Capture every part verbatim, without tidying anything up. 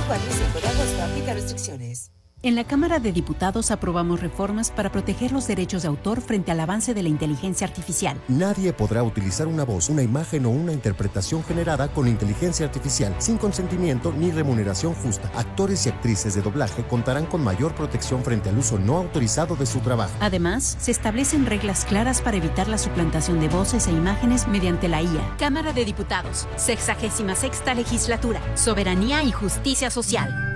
cuatro y cinco de agosto. Aplica restricciones. En la Cámara de Diputados aprobamos reformas para proteger los derechos de autor frente al avance de la inteligencia artificial. Nadie podrá utilizar una voz, una imagen o una interpretación generada con inteligencia artificial sin consentimiento ni remuneración justa. Actores y actrices de doblaje contarán con mayor protección frente al uso no autorizado de su trabajo. Además, se establecen reglas claras para evitar la suplantación de voces e imágenes mediante la I A. Cámara de Diputados, sexagésima sexta legislatura, soberanía y justicia social.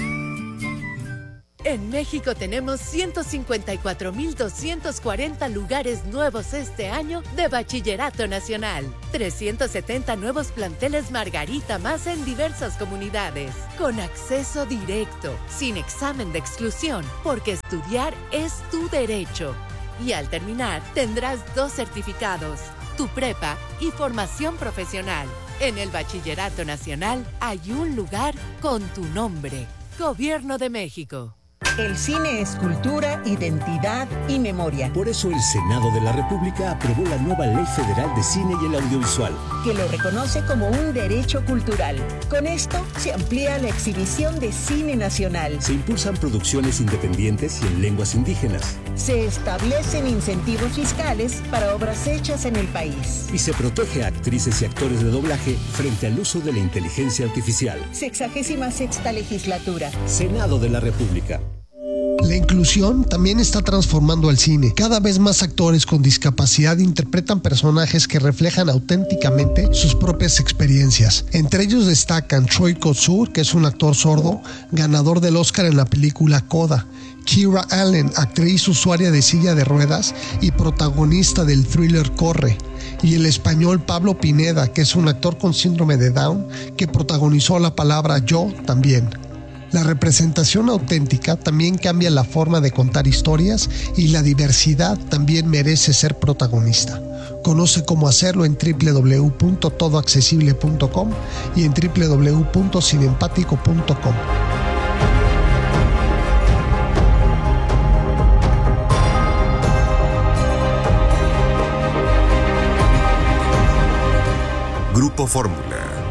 En México tenemos ciento cincuenta y cuatro mil doscientos cuarenta lugares nuevos este año de Bachillerato Nacional. trescientos setenta nuevos planteles Margarita más en diversas comunidades. Con acceso directo, sin examen de exclusión, porque estudiar es tu derecho. Y al terminar, tendrás dos certificados, tu prepa y formación profesional. En el Bachillerato Nacional hay un lugar con tu nombre. Gobierno de México. El cine es cultura, identidad y memoria. Por eso el Senado de la República aprobó la nueva Ley Federal de Cine y el Audiovisual, que lo reconoce como un derecho cultural. Con esto se amplía la exhibición de cine nacional. Se impulsan producciones independientes y en lenguas indígenas. Se establecen incentivos fiscales para obras hechas en el país. Y se protege a actrices y actores de doblaje frente al uso de la inteligencia artificial. Sexagésima sexta legislatura. Senado de la República. La inclusión también está transformando al cine. Cada vez más actores con discapacidad interpretan personajes que reflejan auténticamente sus propias experiencias. Entre ellos destacan Troy Kotsur, que es un actor sordo, ganador del Oscar en la película Coda; Kira Allen, actriz usuaria de silla de ruedas y protagonista del thriller Corre; y el español Pablo Pineda, que es un actor con síndrome de Down, que protagonizó la palabra Yo también. La representación auténtica también cambia la forma de contar historias y la diversidad también merece ser protagonista. Conoce cómo hacerlo en doble u doble u doble u punto todo accesible punto com y en doble u doble u doble u punto cinempático punto com. Grupo Fórmula.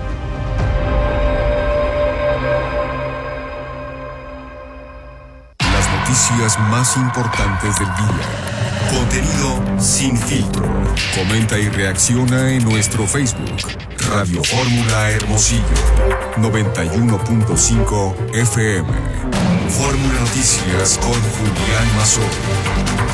Noticias más importantes del día. Contenido sin filtro. Comenta y reacciona en nuestro Facebook. Radio Fórmula Hermosillo. noventa y uno punto cinco F M. Fórmula Noticias con Julián Mazón.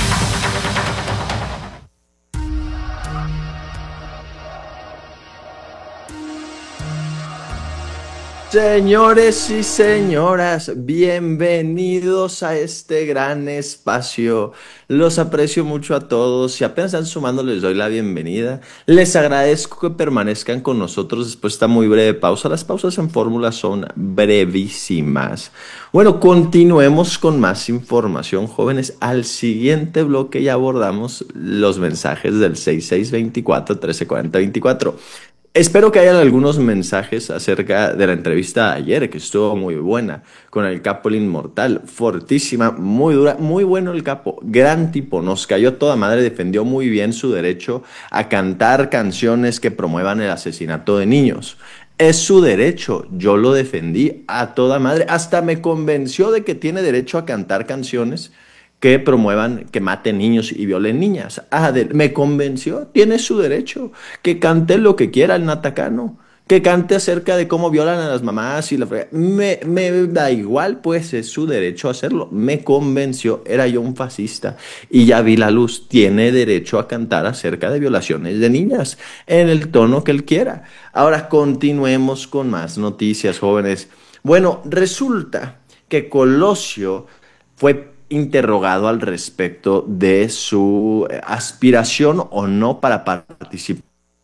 Señores y señoras, bienvenidos a este gran espacio. Los aprecio mucho a todos. Si apenas están sumando, les doy la bienvenida. Les agradezco que permanezcan con nosotros después de esta muy breve pausa. Las pausas en Fórmula son brevísimas. Bueno, continuemos con más información, jóvenes. Al siguiente bloque ya abordamos los mensajes del seis seis veinticuatro, trece cuarenta veinticuatro. Espero que hayan algunos mensajes acerca de la entrevista de ayer, que estuvo muy buena, con el capo el Inmortal, fortísima, muy dura, muy bueno el capo, gran tipo, nos cayó toda madre, defendió muy bien su derecho a cantar canciones que promuevan el asesinato de niños. Es su derecho, yo lo defendí a toda madre, hasta me convenció de que tiene derecho a cantar canciones que promuevan, que maten niños y violen niñas. Ah, de, me convenció, tiene su derecho, que cante lo que quiera el natacano, que cante acerca de cómo violan a las mamás y la frega. Me, me da igual, pues es su derecho a hacerlo. Me convenció, era yo un fascista y ya vi la luz. Tiene derecho a cantar acerca de violaciones de niñas en el tono que él quiera. Ahora continuemos con más noticias, jóvenes. Bueno, resulta que Colosio fue interrogado al respecto de su aspiración o no para participar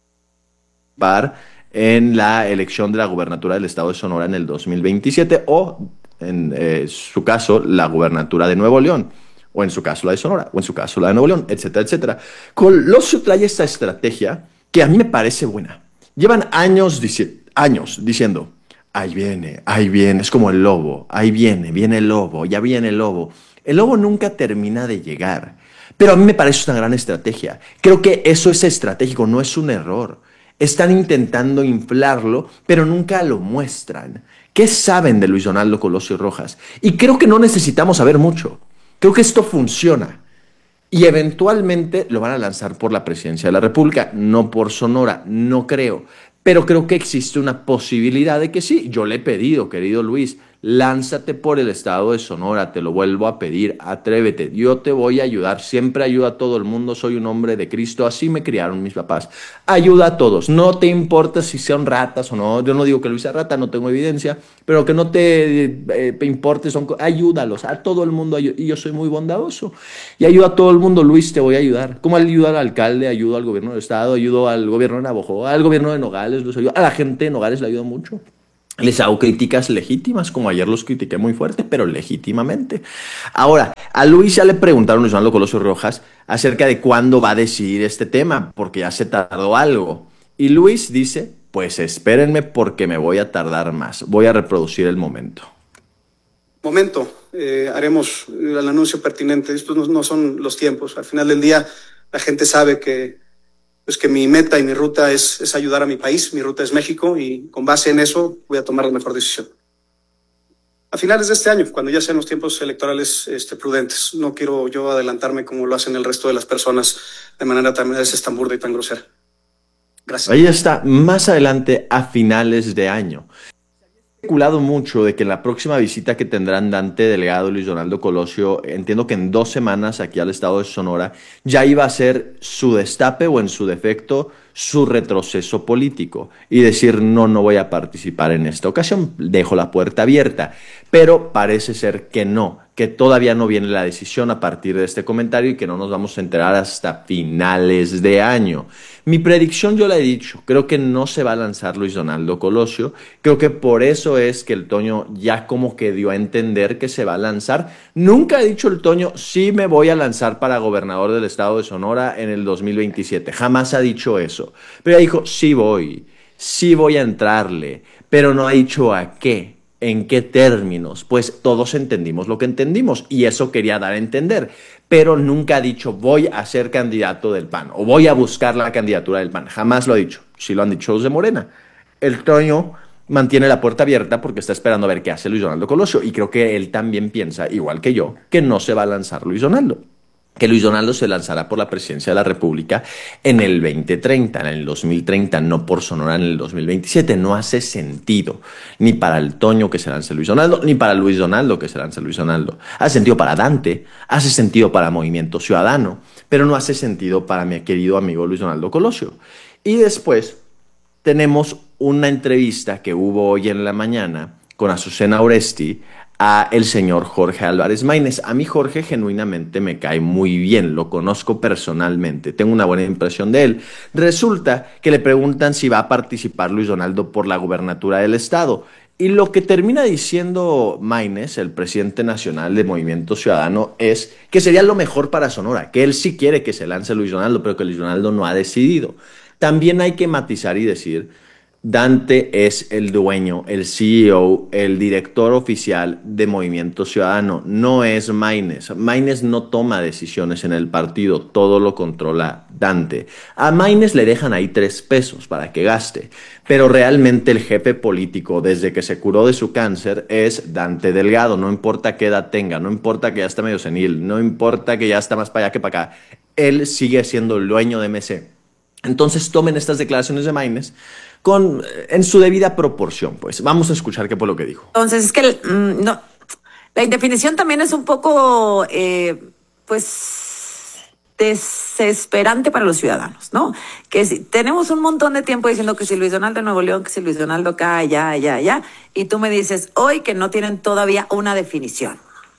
en la elección de la gubernatura del estado de Sonora en el dos mil veintisiete o, en eh, su caso, la gubernatura de Nuevo León, o en su caso la de Sonora, o en su caso la de Nuevo León, etcétera, etcétera. Colosio trae esta estrategia que a mí me parece buena. Llevan años, dici- años diciendo, ahí viene, ahí viene, es como el lobo, ahí viene, viene el lobo, ya viene el lobo. El lobo nunca termina de llegar, pero a mí me parece una gran estrategia. Creo que eso es estratégico, no es un error. Están intentando inflarlo, pero nunca lo muestran. ¿Qué saben de Luis Donaldo Colosio Rojas? Y creo que no necesitamos saber mucho. Creo que esto funciona. Y eventualmente lo van a lanzar por la presidencia de la República, no por Sonora, no creo. Pero creo que existe una posibilidad de que sí. Yo le he pedido, querido Luis, lánzate por el estado de Sonora, te lo vuelvo a pedir, atrévete, yo te voy a ayudar, siempre ayuda a todo el mundo, soy un hombre de Cristo, así me criaron mis papás, ayuda a todos, no te importa si sean ratas o no, yo no digo que Luis sea rata, no tengo evidencia, pero que no te eh, importe, son, ayúdalos, a todo el mundo, y yo soy muy bondadoso, y ayuda a todo el mundo, Luis, te voy a ayudar, como ayudo al alcalde, ayudo al gobierno del estado, ayudo al gobierno de Navajo, al gobierno de Nogales, los ayudo, a la gente de Nogales le ayudo mucho. Les hago críticas legítimas, como ayer los critiqué muy fuerte, pero legítimamente. Ahora, a Luis ya le preguntaron a Luis Donaldo Colosio Rojas acerca de cuándo va a decidir este tema, porque ya se tardó algo. Y Luis dice, pues espérenme porque me voy a tardar más. Voy a reproducir el momento. Momento, eh, haremos el anuncio pertinente. Estos no, no son los tiempos. Al final del día, la gente sabe que pues que mi meta y mi ruta es, es ayudar a mi país, mi ruta es México y con base en eso voy a tomar la mejor decisión. A finales de este año, cuando ya sean los tiempos electorales este, prudentes, no quiero yo adelantarme como lo hacen el resto de las personas de manera tan, tan burda y tan grosera. Gracias. Ahí está, más adelante a finales de año. Se ha especulado mucho de que en la próxima visita que tendrán Dante Delgado y Luis Donaldo Colosio, entiendo que en dos semanas aquí al estado de Sonora, ya iba a ser su destape o en su defecto su retroceso político y decir no, no voy a participar en esta ocasión, dejo la puerta abierta, pero parece ser que no, que todavía no viene la decisión a partir de este comentario y que no nos vamos a enterar hasta finales de año. Mi predicción yo la he dicho, creo que no se va a lanzar Luis Donaldo Colosio, creo que por eso es que el Toño ya como que dio a entender que se va a lanzar. Nunca ha dicho el Toño, sí me voy a lanzar para gobernador del estado de Sonora en el dos mil veintisiete, jamás ha dicho eso, pero ya dijo, sí voy, sí voy a entrarle, pero no ha dicho a qué. ¿En qué términos? Pues todos entendimos lo que entendimos y eso quería dar a entender, pero nunca ha dicho voy a ser candidato del P A N o voy a buscar la candidatura del P A N. Jamás lo ha dicho. Sí lo han dicho los de Morena. El Toño mantiene la puerta abierta porque está esperando a ver qué hace Luis Donaldo Colosio y creo que él también piensa, igual que yo, que no se va a lanzar Luis Donaldo. Que Luis Donaldo se lanzará por la presidencia de la República en el veinte treinta, en el dos mil treinta, no por Sonora en el dos mil veintisiete. No hace sentido ni para el Toño que se lance Luis Donaldo, ni para Luis Donaldo que se lance Luis Donaldo. Hace sentido para Dante, hace sentido para Movimiento Ciudadano, pero no hace sentido para mi querido amigo Luis Donaldo Colosio. Y después tenemos una entrevista que hubo hoy en la mañana con Azucena Oresti a el señor Jorge Álvarez Maínez. A mí Jorge genuinamente me cae muy bien, lo conozco personalmente, tengo una buena impresión de él. Resulta que le preguntan si va a participar Luis Donaldo por la gubernatura del estado. Y lo que termina diciendo Maínez, el presidente nacional de Movimiento Ciudadano, es que sería lo mejor para Sonora, que él sí quiere que se lance Luis Donaldo, pero que Luis Donaldo no ha decidido. También hay que matizar y decir, Dante es el dueño, el C E O, el director oficial de Movimiento Ciudadano, no es Maínez. Maínez no toma decisiones en el partido, todo lo controla Dante. A Maínez le dejan ahí tres pesos para que gaste, pero realmente el jefe político desde que se curó de su cáncer es Dante Delgado, no importa qué edad tenga, no importa que ya está medio senil, no importa que ya está más para allá que para acá, él sigue siendo el dueño de M C. Entonces tomen estas declaraciones de Maínez con, en su debida proporción, pues. Vamos a escuchar qué fue lo que dijo. Entonces, es que mm, no, la indefinición también es un poco, eh, pues, desesperante para los ciudadanos, ¿no? Que si, tenemos un montón de tiempo diciendo que si Luis Donaldo de Nuevo León, que si Luis Donaldo acá, allá, allá, allá, y tú me dices hoy que no tienen todavía una definición.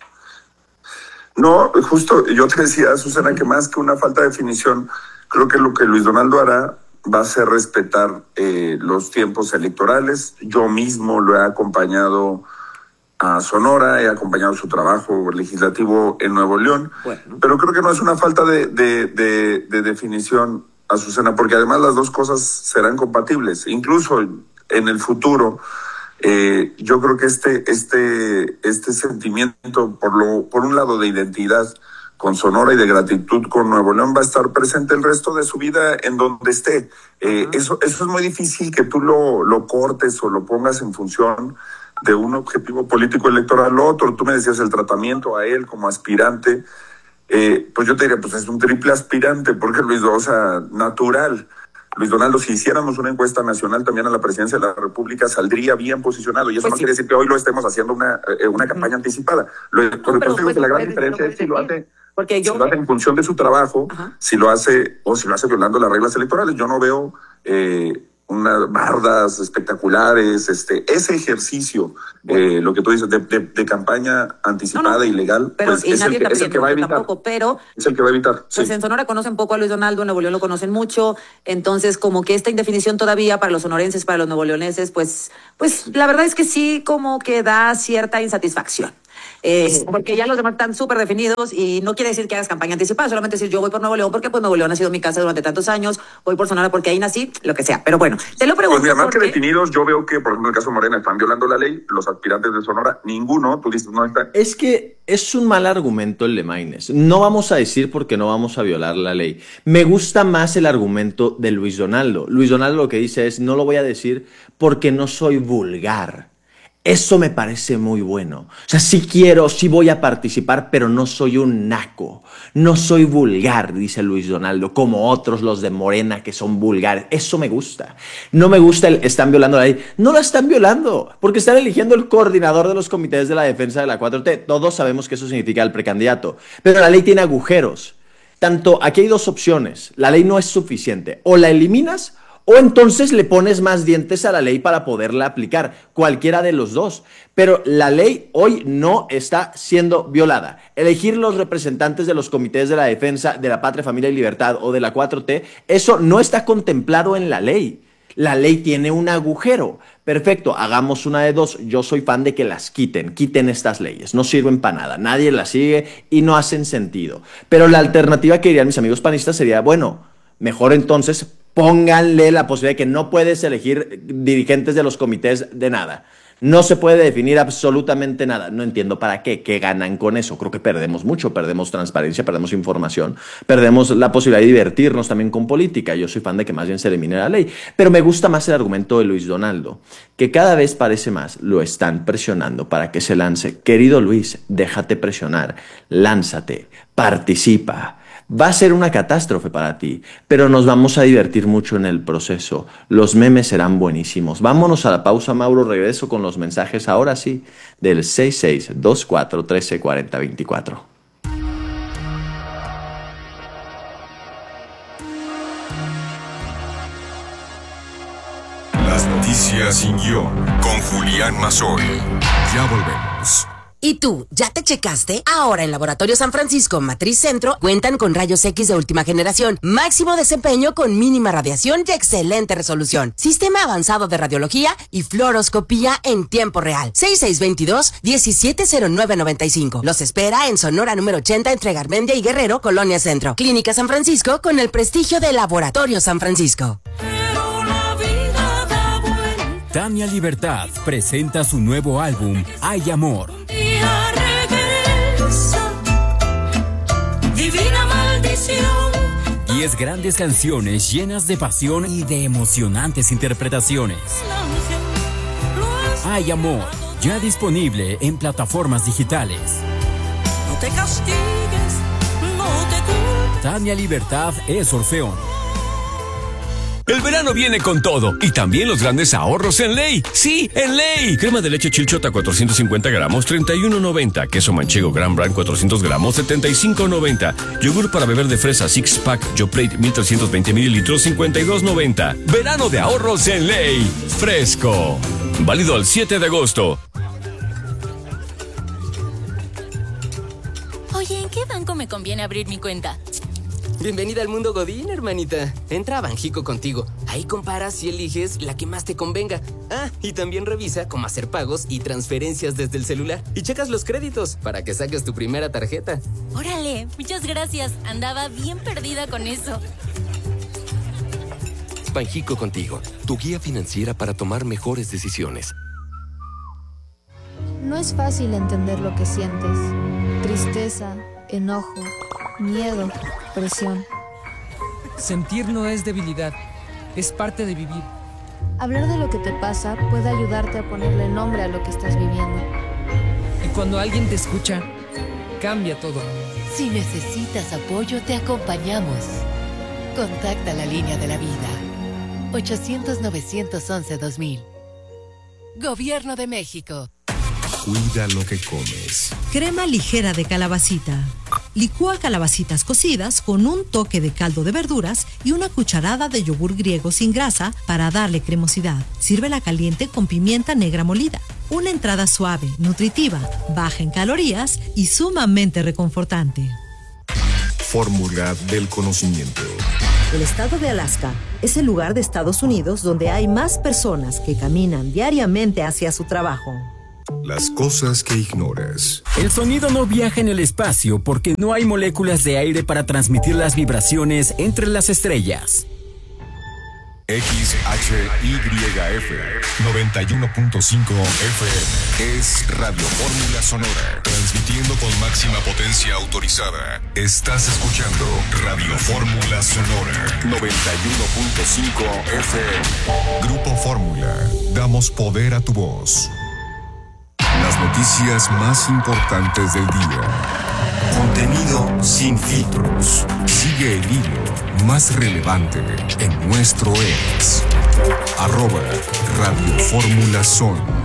No, justo, yo te decía, Susana, que más que una falta de definición, creo que lo que Luis Donaldo hará va a ser respetar eh, los tiempos electorales. Yo mismo lo he acompañado a Sonora, he acompañado su trabajo legislativo en Nuevo León, bueno. Pero creo que no es una falta de, de, de, de definición, Azucena, porque además las dos cosas serán compatibles. Incluso en el futuro, eh, yo creo que este, este, este sentimiento, por, lo, por un lado de identidad con Sonora y de gratitud con Nuevo León, va a estar presente el resto de su vida en donde esté. Eh, uh-huh. eso, eso es muy difícil que tú lo, lo cortes o lo pongas en función de un objetivo político electoral al otro. Tú me decías el tratamiento a él como aspirante. Eh, pues yo te diría, pues es un triple aspirante, porque Luis, o sea, natural. Luis Donaldo, si hiciéramos una encuesta nacional también a la presidencia de la República, saldría bien posicionado. Y eso pues no sí. quiere decir que hoy lo estemos haciendo una, eh, una campaña uh-huh. anticipada. Lo, no, pero, pero pues, que la gran diferencia es si lo hace, porque yo, si lo hace en función de su trabajo, uh-huh. si lo hace o si lo hace violando las reglas electorales. Yo no veo eh, unas bardas espectaculares, este, ese ejercicio, bueno. eh, lo que tú dices, de, de, de campaña anticipada, no, no, ilegal, pero, pues y es, nadie el que, es el que va a evitar. Tampoco, pero, es el que va a evitar. Pues sí. En Sonora conocen poco a Luis Donaldo, en Nuevo León lo conocen mucho, entonces como que esta indefinición todavía para los sonorenses, para los nuevoleoneses, pues, pues la verdad es que sí como que da cierta insatisfacción. Eh, porque ya los demás están súper definidos y no quiere decir que hagas campaña anticipada, solamente decir yo voy por Nuevo León porque pues Nuevo León ha sido mi casa durante tantos años, voy por Sonora porque ahí nací, lo que sea. Pero bueno, te lo pregunto. Pues mira, más que definidos, yo veo que, por ejemplo, en el caso de Morena están violando la ley, los aspirantes de Sonora, ninguno, tú dices, no están. Es que es un mal argumento el de Maynes. No vamos a decir porque no vamos a violar la ley. Me gusta más el argumento de Luis Donaldo. Luis Donaldo lo que dice es, no lo voy a decir porque no soy vulgar. Eso me parece muy bueno. O sea, sí quiero, sí voy a participar, pero no soy un naco. No soy vulgar, dice Luis Donaldo, como otros los de Morena que son vulgares. Eso me gusta. No me gusta el están violando la ley. No la están violando, porque están eligiendo el coordinador de los comités de la defensa de la cuatro T. Todos sabemos que eso significa el precandidato. Pero la ley tiene agujeros. Tanto, aquí hay dos opciones. La ley no es suficiente. O la eliminas o entonces le pones más dientes a la ley para poderla aplicar, cualquiera de los dos. Pero la ley hoy no está siendo violada. Elegir los representantes de los comités de la defensa de la patria, familia y libertad o de la cuatro T, eso no está contemplado en la ley. La ley tiene un agujero. Perfecto, hagamos una de dos. Yo soy fan de que las quiten, quiten estas leyes. No sirven para nada, nadie las sigue y no hacen sentido. Pero la alternativa que dirían mis amigos panistas sería, bueno, mejor entonces pónganle la posibilidad de que no puedes elegir dirigentes de los comités de nada. No se puede definir absolutamente nada. No entiendo para qué. ¿Qué ganan con eso? Creo que perdemos mucho. Perdemos transparencia, perdemos información, perdemos la posibilidad de divertirnos también con política. Yo soy fan de que más bien se elimine la ley. Pero me gusta más el argumento de Luis Donaldo, que cada vez parece más lo están presionando para que se lance. Querido Luis, déjate presionar. Lánzate, participa. Va a ser una catástrofe para ti, pero nos vamos a divertir mucho en el proceso. Los memes serán buenísimos. Vámonos a la pausa, Mauro. Regreso con los mensajes, ahora sí, del seis seis dos cuatro uno tres cuatro cero dos cuatro. Las noticias sin guión, con Julián Mazzoli. Ya volvemos. ¿Y tú, ya te checaste? Ahora en Laboratorio San Francisco Matriz Centro cuentan con rayos X de última generación, máximo desempeño con mínima radiación y excelente resolución, sistema avanzado de radiología y fluoroscopía en tiempo real. seis seis dos dos, uno siete cero nueve nueve cinco. Los espera en Sonora número ochenta entre Garmendia y Guerrero, Colonia Centro. Clínica San Francisco con el prestigio de Laboratorio San Francisco. Tania Libertad presenta su nuevo álbum, Hay Amor. Divina maldición. Diez grandes canciones llenas de pasión y de emocionantes interpretaciones. Hay Amor, ya disponible en plataformas digitales. No te castigues, no te culpes. Tania Libertad es Orfeón. El verano viene con todo y también los grandes ahorros en Ley. ¡Sí, en Ley! Crema de leche Chilchota cuatrocientos cincuenta gramos, treinta y uno noventa. Queso manchego Gran Brand cuatrocientos gramos, setenta y cinco noventa. Yogur para beber de fresa Six Pack Yoplait mil trescientos veinte mililitros, cincuenta y dos noventa. Verano de ahorros en Ley. Fresco. Válido al siete de agosto. Oye, ¿en qué banco me conviene abrir mi cuenta? Bienvenida al mundo Godín, hermanita. Entra a Banjico Contigo. Ahí comparas y eliges la que más te convenga. Ah, y también revisa cómo hacer pagos y transferencias desde el celular. Y checas los créditos para que saques tu primera tarjeta. Órale, muchas gracias. Andaba bien perdida con eso. Banjico Contigo, tu guía financiera para tomar mejores decisiones. No es fácil entender lo que sientes. Tristeza, enojo, miedo, presión. Sentir no es debilidad, es parte de vivir. Hablar de lo que te pasa puede ayudarte a ponerle nombre a lo que estás viviendo. Y cuando alguien te escucha, cambia todo. Si necesitas apoyo, te acompañamos. Contacta la línea de la vida. ochocientos, novecientos once, dos mil. Gobierno de México. Cuida lo que comes. Crema ligera de calabacita. Licúa calabacitas cocidas con un toque de caldo de verduras y una cucharada de yogur griego sin grasa para darle cremosidad. Sírvela caliente con pimienta negra molida. Una entrada suave, nutritiva, baja en calorías y sumamente reconfortante. Fórmula del conocimiento. El estado de Alaska es el lugar de Estados Unidos donde hay más personas que caminan diariamente hacia su trabajo. Las cosas que ignoras. El sonido no viaja en el espacio porque no hay moléculas de aire para transmitir las vibraciones entre las estrellas. X H Y F noventa y uno punto cinco F M es Radio Fórmula Sonora, transmitiendo con máxima potencia autorizada. Estás escuchando Radio Fórmula Sonora noventa y uno punto cinco F M. Grupo Fórmula, damos poder a tu voz. Las noticias más importantes del día. Contenido sin filtros. Sigue el hilo más relevante en nuestro ex. Arroba Radio Fórmula Son.